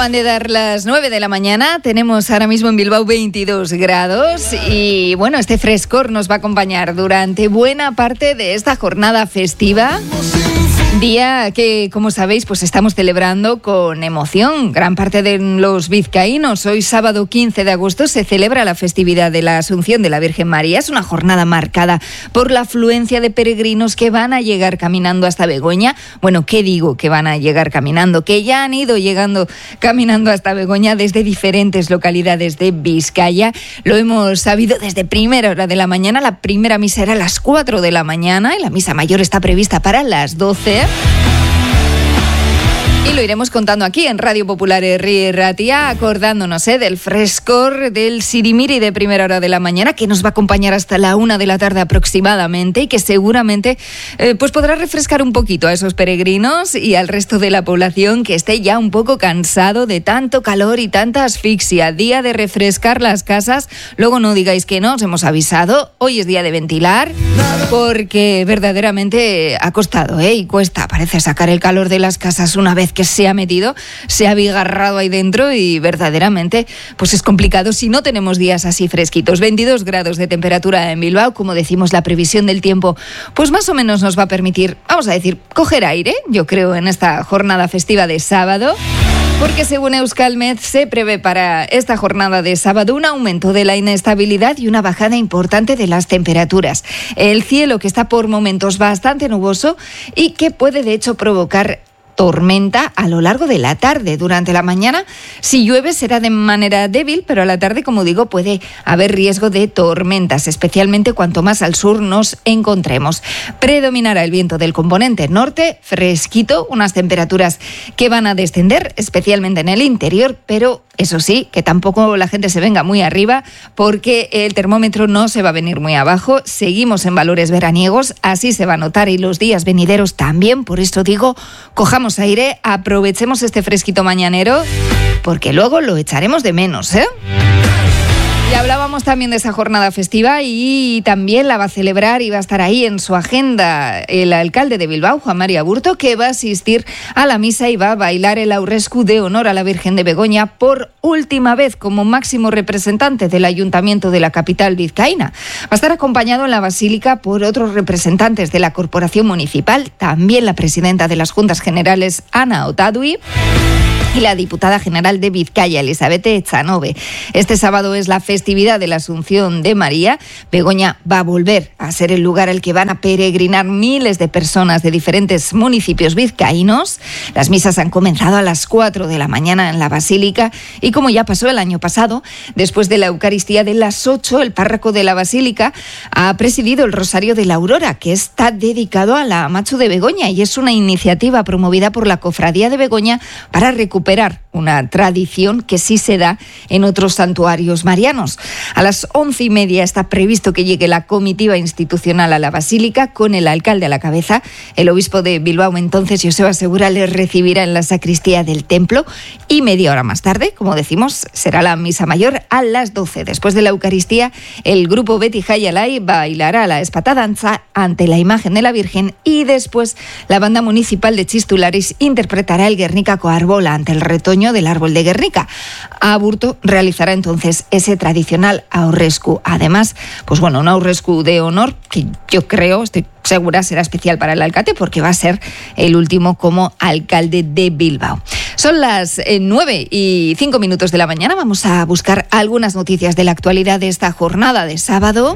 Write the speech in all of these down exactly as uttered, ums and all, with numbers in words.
Acaban de dar las nueve de la mañana, tenemos ahora mismo en Bilbao veintidós grados y bueno, este frescor nos va a acompañar durante buena parte de esta jornada festiva. Día que, como sabéis, pues estamos celebrando con emoción gran parte de los vizcaínos. Hoy, sábado quince de agosto, se celebra la festividad de la Asunción de la Virgen María. Es una jornada marcada por la afluencia de peregrinos que van a llegar caminando hasta Begoña. Bueno, ¿qué digo que van a llegar caminando? Que ya han ido llegando caminando hasta Begoña desde diferentes localidades de Vizcaya. Lo hemos sabido desde primera hora de la mañana. La primera misa era a las cuatro de la mañana y la misa mayor está prevista para las doce. Y lo iremos contando aquí en Radio Popular Herri Ratia, acordándonos ¿eh? del frescor del sirimiri de primera hora de la mañana, que nos va a acompañar hasta la una de la tarde aproximadamente y que seguramente eh, pues podrá refrescar un poquito a esos peregrinos y al resto de la población que esté ya un poco cansado de tanto calor y tanta asfixia. Día de refrescar las casas, luego no digáis que no, os hemos avisado, hoy es día de ventilar, porque verdaderamente ha costado ¿eh? y cuesta, parece sacar el calor de las casas una vez que se ha metido, se ha abigarrado ahí dentro y verdaderamente pues es complicado si no tenemos días así fresquitos. veintidós grados de temperatura en Bilbao, como decimos, la previsión del tiempo pues más o menos nos va a permitir, vamos a decir, coger aire, yo creo, en esta jornada festiva de sábado. Porque según Euskalmet se prevé para esta jornada de sábado un aumento de la inestabilidad y una bajada importante de las temperaturas. El cielo que está por momentos bastante nuboso y que puede de hecho provocar tormenta a lo largo de la tarde. Durante la mañana, si llueve, será de manera débil, pero a la tarde, como digo, puede haber riesgo de tormentas, especialmente cuanto más al sur nos encontremos. Predominará el viento del componente norte, fresquito, unas temperaturas que van a descender, especialmente en el interior, pero eso sí, que tampoco la gente se venga muy arriba, porque el termómetro no se va a venir muy abajo. Seguimos en valores veraniegos, así se va a notar, y los días venideros también. Por esto digo, cojamos aire, aprovechemos este fresquito mañanero, porque luego lo echaremos de menos, ¿eh? Y hablábamos también de esa jornada festiva y también la va a celebrar y va a estar ahí en su agenda el alcalde de Bilbao, Juan Mari Aburto, que va a asistir a la misa y va a bailar el aurresku de honor a la Virgen de Begoña por última vez como máximo representante del ayuntamiento de la capital vizcaína. Va a estar acompañado en la basílica por otros representantes de la corporación municipal, también la presidenta de las Juntas Generales, Ana Otadui, y la diputada general de Vizcaya, Elizabeth Echanove. Este sábado es la festividad de la Asunción de María. Begoña va a volver a ser el lugar al que van a peregrinar miles de personas de diferentes municipios vizcaínos. Las misas han comenzado a las cuatro de la mañana en la basílica y, como ya pasó el año pasado, después de la Eucaristía de las ocho, el párroco de la basílica ha presidido el Rosario de la Aurora, que está dedicado a la Amatxu de Begoña y es una iniciativa promovida por la Cofradía de Begoña para recuperar recuperar una tradición que sí se da en otros santuarios marianos. A las once y media está previsto que llegue la comitiva institucional a la Basílica con el alcalde a la cabeza. El obispo de Bilbao, entonces, Joseba Segura, les recibirá en la sacristía del templo y media hora más tarde, como decimos, será la misa mayor a las doce. Después de la Eucaristía, el grupo Beti Jaialai bailará la espatadanza ante la imagen de la Virgen y después la banda municipal de Txistularis interpretará el Guernica Coarbola ante el retoño del árbol de Guernica. Aburto realizará entonces ese tradicional aurresku. Además, pues bueno, un aurresku de honor que yo creo, estoy segura, será especial para el alcalde porque va a ser el último como alcalde de Bilbao. Son las eh, nueve y cinco minutos de la mañana. Vamos a buscar algunas noticias de la actualidad de esta jornada de sábado.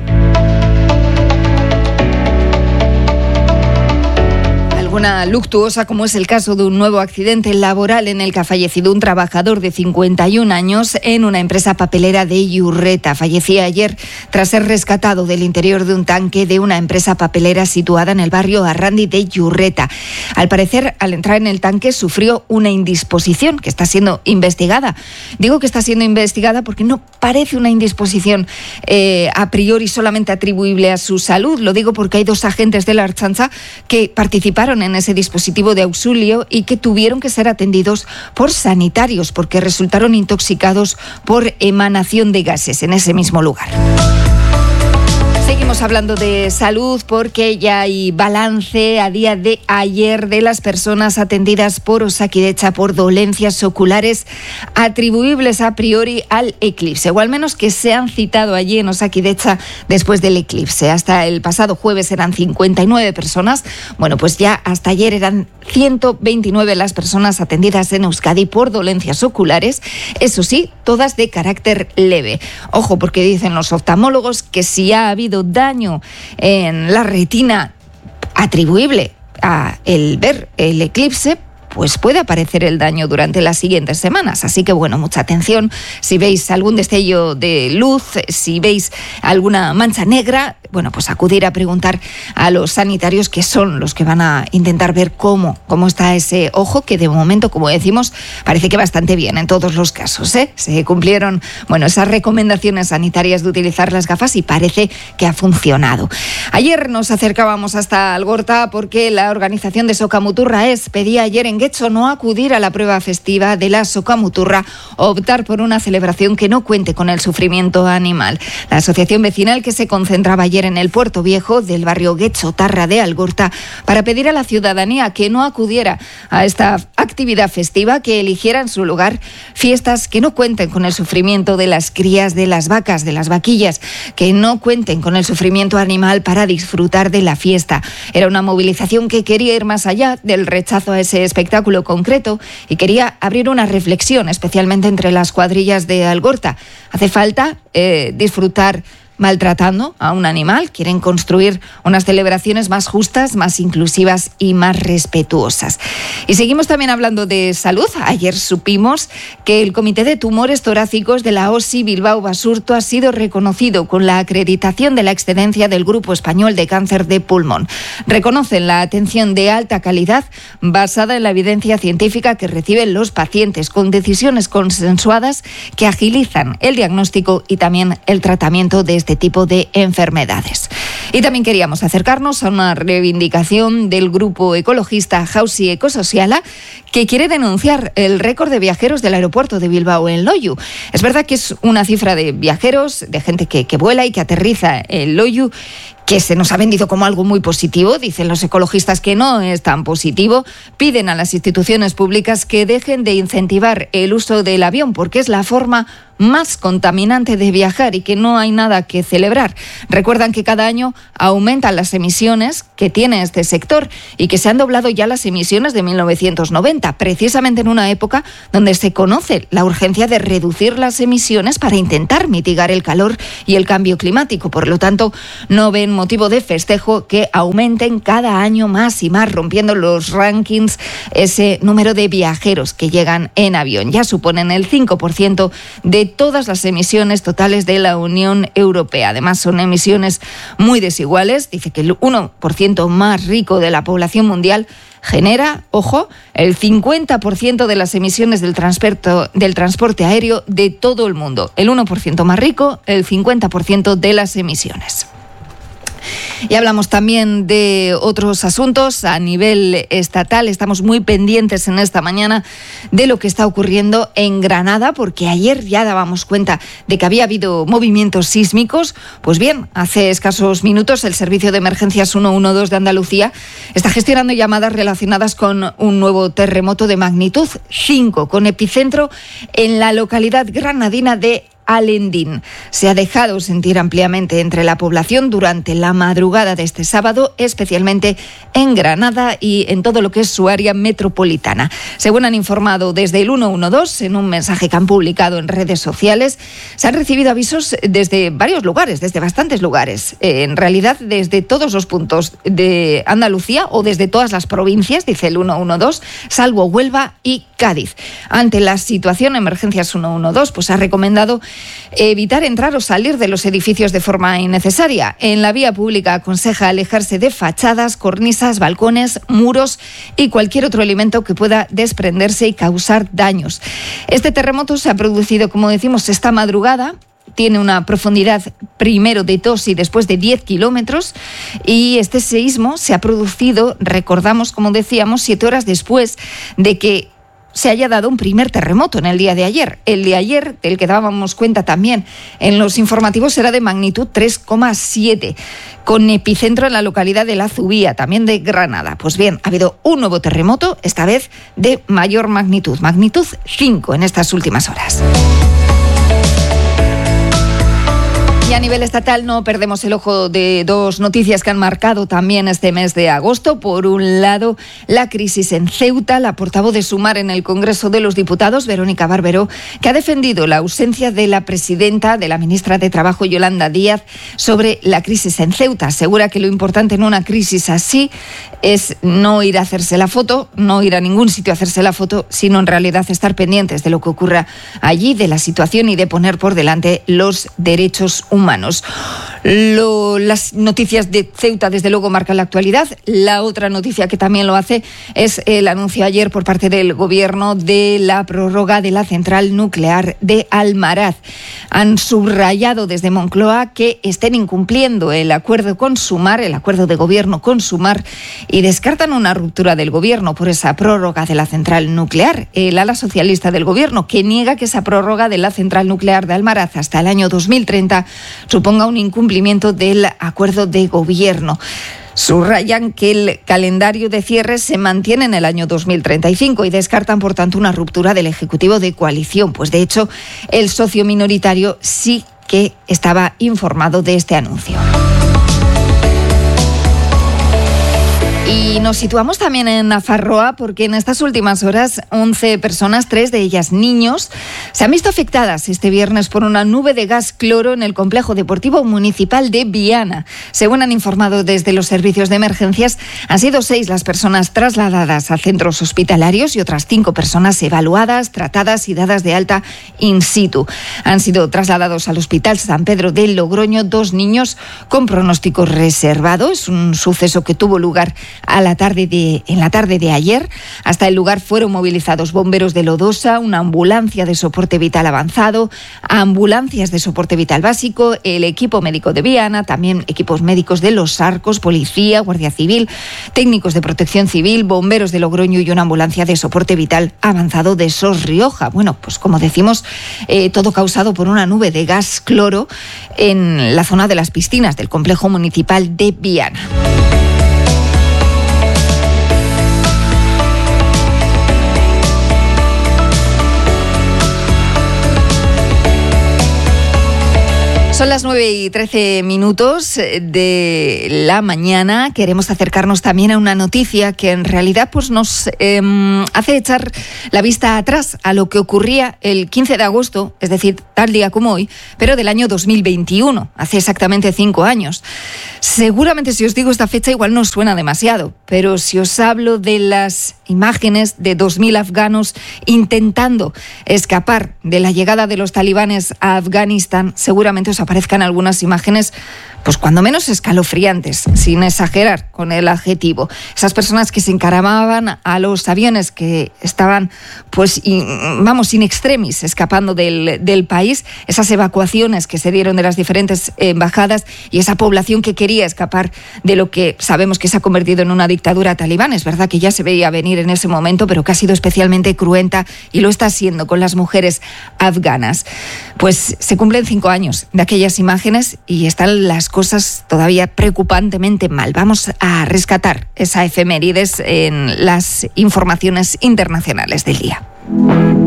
Una luctuosa, como es el caso de un nuevo accidente laboral en el que ha fallecido un trabajador de cincuenta y un años en una empresa papelera de Iurreta. Fallecía ayer tras ser rescatado del interior de un tanque de una empresa papelera situada en el barrio Arrandi de Iurreta. Al parecer, al entrar en el tanque sufrió una indisposición que está siendo investigada. Digo que está siendo investigada porque no parece una indisposición eh, a priori solamente atribuible a su salud. Lo digo porque hay dos agentes de la Ertzaintza que participaron en ese dispositivo de auxilio y que tuvieron que ser atendidos por sanitarios porque resultaron intoxicados por emanación de gases en ese mismo lugar. Seguimos hablando de salud porque ya hay balance a día de ayer de las personas atendidas por Osakidetza por dolencias oculares atribuibles a priori al eclipse, o al menos que se han citado allí en Osakidetza después del eclipse. Hasta el pasado jueves eran cincuenta y nueve personas. Bueno, pues ya hasta ayer eran ciento veintinueve las personas atendidas en Euskadi por dolencias oculares, eso sí, todas de carácter leve. Ojo, porque dicen los oftalmólogos que si ha habido daño en la retina atribuible a el ver el eclipse, pues puede aparecer el daño durante las siguientes semanas. Así que, bueno, mucha atención. Si veis algún destello de luz, si veis alguna mancha negra, bueno, pues acudir a preguntar a los sanitarios, que son los que van a intentar ver cómo, cómo está ese ojo, que de momento, como decimos, parece que bastante bien en todos los casos, ¿eh? Se cumplieron, bueno, esas recomendaciones sanitarias de utilizar las gafas y parece que ha funcionado. Ayer nos acercábamos hasta Algorta porque la organización de Sokamuturra es pedía ayer en Getxo no acudir a la prueba festiva de la Sokamuturra, optar por una celebración que no cuente con el sufrimiento animal. La asociación vecinal, que se concentraba ayer en el Puerto Viejo del barrio Getxotarra de Algorta, para pedir a la ciudadanía que no acudiera a esta actividad festiva, que eligiera en su lugar fiestas que no cuenten con el sufrimiento de las crías de las vacas, de las vaquillas, que no cuenten con el sufrimiento animal para disfrutar de la fiesta. Era una movilización que quería ir más allá del rechazo a ese espectáculo concreto y quería abrir una reflexión, especialmente entre las cuadrillas de Algorta. Hace falta eh, disfrutar maltratando a un animal. Quieren construir unas celebraciones más justas, más inclusivas y más respetuosas. Y seguimos también hablando de salud. Ayer supimos que el Comité de Tumores Torácicos de la O S I Bilbao Basurto ha sido reconocido con la acreditación de la excedencia del Grupo Español de Cáncer de Pulmón. Reconocen la atención de alta calidad basada en la evidencia científica que reciben los pacientes, con decisiones consensuadas que agilizan el diagnóstico y también el tratamiento de este tipo de enfermedades. Y también queríamos acercarnos a una reivindicación del grupo ecologista Jauzi Ecosociala, que quiere denunciar el récord de viajeros del aeropuerto de Bilbao en Loiu. Es verdad que es una cifra de viajeros, de gente que, que vuela y que aterriza en Loiu, que se nos ha vendido como algo muy positivo. Dicen los ecologistas que no es tan positivo. Piden a las instituciones públicas que dejen de incentivar el uso del avión, porque es la forma más contaminante de viajar y que no hay nada que celebrar. Recuerdan que cada año aumentan las emisiones que tiene este sector y que se han doblado ya las emisiones de mil novecientos noventa, precisamente en una época donde se conoce la urgencia de reducir las emisiones para intentar mitigar el calor y el cambio climático. Por lo tanto, no ven motivo de festejo que aumenten cada año más y más, rompiendo los rankings ese número de viajeros que llegan en avión. Ya suponen el cinco por ciento de todas las emisiones totales de la Unión Europea. Además, son emisiones muy desiguales. Dice que el uno por ciento más rico de la población mundial genera, ojo, el cincuenta por ciento de las emisiones del transporte, del transporte aéreo de todo el mundo. El uno por ciento más rico, el cincuenta por ciento de las emisiones. Y hablamos también de otros asuntos a nivel estatal. Estamos muy pendientes en esta mañana de lo que está ocurriendo en Granada, porque ayer ya dábamos cuenta de que había habido movimientos sísmicos. Pues bien, hace escasos minutos el Servicio de Emergencias ciento doce de Andalucía está gestionando llamadas relacionadas con un nuevo terremoto de magnitud cinco, con epicentro en la localidad granadina de Alendín. Se ha dejado sentir ampliamente entre la población durante la madrugada de este sábado, especialmente en Granada y en todo lo que es su área metropolitana. Según han informado desde el ciento doce, en un mensaje que han publicado en redes sociales, se han recibido avisos desde varios lugares, desde bastantes lugares, eh, en realidad desde todos los puntos de Andalucía o desde todas las provincias, dice el ciento doce, salvo Huelva y Cádiz. Ante la situación, Emergencias ciento doce pues ha recomendado evitar entrar o salir de los edificios de forma innecesaria. En la vía pública aconseja alejarse de fachadas, cornisas, balcones, muros y cualquier otro elemento que pueda desprenderse y causar daños. Este terremoto se ha producido, como decimos, esta madrugada. Tiene una profundidad primero de dos y después de diez kilómetros, y este seísmo se ha producido, recordamos, como decíamos, siete horas después de que se haya dado un primer terremoto en el día de ayer. El de ayer, del que dábamos cuenta también en los informativos, era de magnitud tres coma siete, con epicentro en la localidad de La Zubía, también de Granada. Pues bien, ha habido un nuevo terremoto, esta vez de mayor magnitud, magnitud cinco en estas últimas horas. Y a nivel estatal no perdemos el ojo de dos noticias que han marcado también este mes de agosto. Por un lado, la crisis en Ceuta. La portavoz de Sumar en el Congreso de los Diputados, Verónica Barberó, que ha defendido la ausencia de la presidenta, de la ministra de Trabajo, Yolanda Díaz, sobre la crisis en Ceuta. Asegura que lo importante en una crisis así es no ir a hacerse la foto, no ir a ningún sitio a hacerse la foto, sino en realidad estar pendientes de lo que ocurra allí, de la situación, y de poner por delante los derechos humanos. humanos. Lo, las noticias de Ceuta desde luego marcan la actualidad. La otra noticia que también lo hace es el anuncio ayer por parte del Gobierno de la prórroga de la central nuclear de Almaraz. Han subrayado desde Moncloa que estén incumpliendo el acuerdo con Sumar, el acuerdo de Gobierno con Sumar, y descartan una ruptura del Gobierno por esa prórroga de la central nuclear. El ala socialista del Gobierno, que niega que esa prórroga de la central nuclear de Almaraz hasta el año dos mil treinta suponga un incumplimiento del acuerdo de gobierno. Subrayan que el calendario de cierre se mantiene en el año dos mil treinta y cinco y descartan, por tanto, una ruptura del Ejecutivo de coalición. Pues, de hecho, el socio minoritario sí que estaba informado de este anuncio. Y nos situamos también en Nafarroa porque en estas últimas horas once personas, tres de ellas niños, se han visto afectadas este viernes por una nube de gas cloro en el complejo deportivo municipal de Viana. Según han informado desde los servicios de emergencias, han sido seis las personas trasladadas a centros hospitalarios y otras cinco personas evaluadas, tratadas y dadas de alta in situ. Han sido trasladados al Hospital San Pedro de Logroño dos niños con pronóstico reservado. Es un suceso que tuvo lugar a la tarde de, en la tarde de ayer. Hasta el lugar fueron movilizados bomberos de Lodosa, una ambulancia de soporte vital avanzado, ambulancias de soporte vital básico, el equipo médico de Viana, también equipos médicos de Los Arcos, policía, guardia civil, técnicos de protección civil, bomberos de Logroño y una ambulancia de soporte vital avanzado de Sos Rioja. Bueno, pues como decimos, eh, todo causado por una nube de gas cloro en la zona de las piscinas del complejo municipal de Viana. Son las nueve y trece minutos de la mañana. Queremos acercarnos también a una noticia que en realidad pues nos eh, hace echar la vista atrás a lo que ocurría el quince de agosto, es decir, tal día como hoy, pero del año dos mil veintiuno, hace exactamente cinco años. Seguramente si os digo esta fecha igual no os suena demasiado, pero si os hablo de las imágenes de dos mil afganos intentando escapar de la llegada de los talibanes a Afganistán, seguramente os aparezcan algunas imágenes, pues cuando menos escalofriantes, sin exagerar con el adjetivo. Esas personas que se encaramaban a los aviones que estaban, pues, y, vamos, in extremis, escapando del, del país, esas evacuaciones que se dieron de las diferentes embajadas y esa población que quería escapar de lo que sabemos que se ha convertido en una dictadura talibán. Es verdad que ya se veía venir en ese momento, pero que ha sido especialmente cruenta y lo está siendo con las mujeres afganas. Pues se cumplen cinco años de aquellas imágenes y están las cosas todavía preocupantemente mal. Vamos a rescatar esa efemérides en las informaciones internacionales del día.